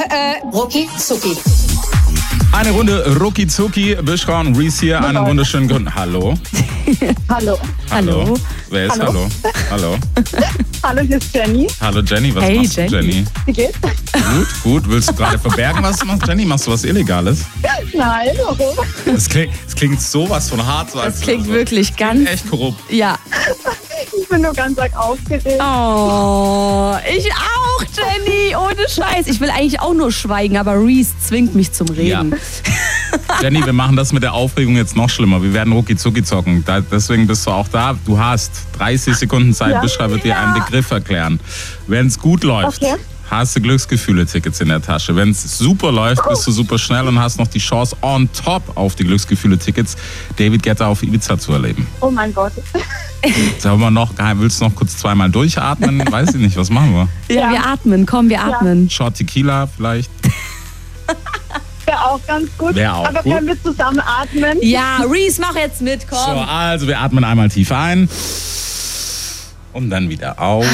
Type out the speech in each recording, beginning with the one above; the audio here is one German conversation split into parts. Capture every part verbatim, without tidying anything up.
äh, Rucki Zucki. Eine Runde Rucki Zucki. Bishra und Reese hier. Einen Hallo. wunderschönen guten... Hallo. Hallo. Hallo. Wer ist Hallo? Hallo. Hallo. Hallo, hier ist Jenny. Hallo Jenny, was Hey, machst du, Jenny. Jenny? Wie geht's? Gut, gut. Willst du gerade verbergen, was du machst? Jenny, machst du was Illegales? Nein, warum? Das klingt, das klingt sowas von hart. So, Das als- klingt so- wirklich ganz... Echt korrupt. Ja. Ich bin nur ganz arg aufgeregt. Oh, ich auch, Jenny. Ohne Scheiß. Ich will eigentlich auch nur schweigen, aber Reese zwingt mich zum Reden. Jenny, wir machen das mit der Aufregung jetzt noch schlimmer. Wir werden Rucki Zucki zocken. Da, deswegen bist du auch da. Du hast dreißig Sekunden Zeit. Ja. Bishra wird dir einen Begriff erklären. Wenn es gut läuft, Okay. hast du Glücksgefühle-Tickets in der Tasche. Wenn es super läuft, bist du super schnell und hast noch die Chance on top auf die Glücksgefühle-Tickets, David Guetta auf Ibiza zu erleben. Oh mein Gott. Sagen wir noch, willst du noch kurz zweimal durchatmen? Weiß ich nicht, was machen wir? Ja, Ja. wir atmen. Komm, wir atmen. Shot Tequila vielleicht? Wäre auch ganz gut. Wär auch Aber gut. können wir zusammen atmen? Ja, Reese, mach jetzt mit, So, komm. also wir atmen einmal tief ein und dann wieder aus.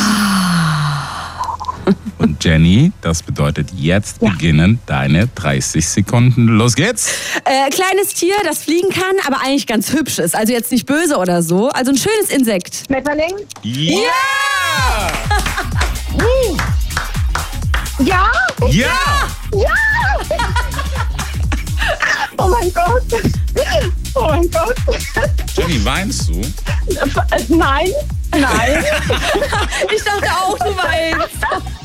Und Jenny, das bedeutet jetzt beginnen deine dreißig Sekunden. Los geht's! Äh, kleines Tier, das fliegen kann, aber eigentlich ganz hübsch ist. Also jetzt nicht böse oder so. Also ein schönes Insekt. Schmetterling? Ja! Ja? Ja! Oh mein Gott. Oh mein Gott. Jenny, weinst du? Nein. Nein. Ich dachte auch, du weinst.